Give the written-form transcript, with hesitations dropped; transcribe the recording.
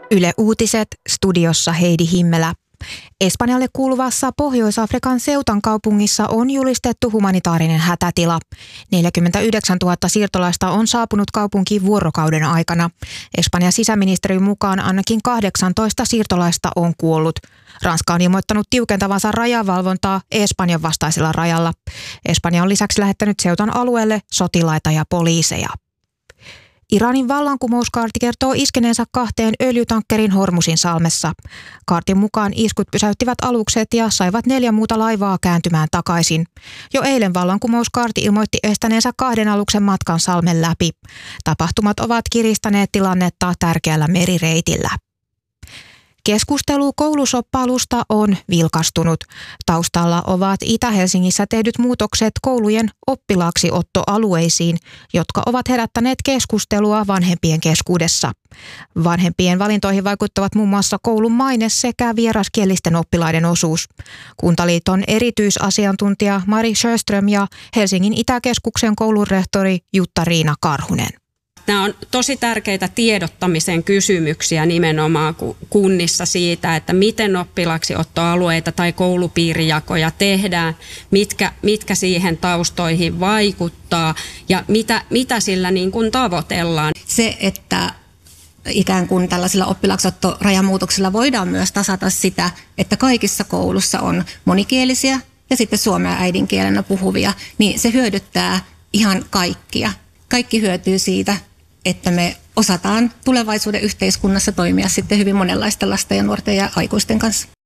Yle Uutiset, studiossa Heidi Himmelä. Espanjalle kuuluvassa Pohjois-Afrikan Ceutan kaupungissa on julistettu humanitaarinen hätätila. 49 000 siirtolaista on saapunut kaupunkiin vuorokauden aikana. Espanjan sisäministeriön mukaan ainakin 18 siirtolaista on kuollut. Ranska on ilmoittanut tiukentavansa rajavalvontaa Espanjan vastaisella rajalla. Espanja on lisäksi lähettänyt Ceutan alueelle sotilaita ja poliiseja. Iranin vallankumouskaarti kertoo iskeneensä 2 öljytankkerin Hormuzin salmessa. Kaartin mukaan iskut pysäyttivät alukset ja saivat 4 muuta laivaa kääntymään takaisin. Jo eilen vallankumouskaarti ilmoitti estäneensä 2 aluksen matkan salmen läpi. Tapahtumat ovat kiristäneet tilannetta tärkeällä merireitillä. Keskustelu koulusoppailusta on vilkastunut. Taustalla ovat Itä-Helsingissä tehdyt muutokset koulujen oppilaaksiottoalueisiin, jotka ovat herättäneet keskustelua vanhempien keskuudessa. Vanhempien valintoihin vaikuttavat muun muassa koulun maine sekä vieraskielisten oppilaiden osuus. Kuntaliiton erityisasiantuntija Mari Sjöström ja Helsingin Itäkeskuksen koulunrehtori Jutta-Riina Karhunen. Nämä on tosi tärkeitä tiedottamisen kysymyksiä nimenomaan kunnissa siitä, että miten oppilaaksiottoalueita tai koulupiirijakoja tehdään, mitkä siihen taustoihin vaikuttaa ja mitä sillä niin kuin tavoitellaan. Se, että ikään kuin tällaisilla oppilaaksiottorajamuutoksilla voidaan myös tasata sitä, että kaikissa koulussa on monikielisiä ja sitten suomea äidinkielenä puhuvia, niin se hyödyttää ihan kaikkia. Kaikki hyötyy siitä, että me osataan tulevaisuuden yhteiskunnassa toimia sitten hyvin monenlaisten lasten ja nuorten ja aikuisten kanssa.